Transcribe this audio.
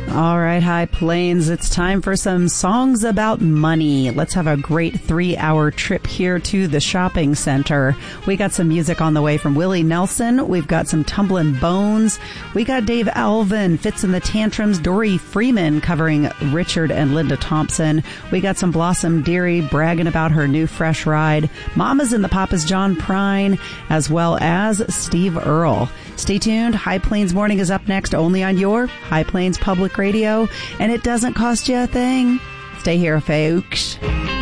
All right, High Plains, it's time for some songs about money. Let's have a great 3-hour trip here to the shopping center. We got some music on the way from Willie Nelson. We've got some Tumblin' Bones. We got Dave Alvin, Fits in the Tantrums, Dory Freeman covering Richard and Linda Thompson. We got some Blossom Dearie bragging about her new fresh ride. Mamas and the Papas, John Prine, as well as Steve Earle. Stay tuned. High Plains Morning is up next only on your High Plains Public Radio, and it doesn't cost you a thing. Stay here, folks.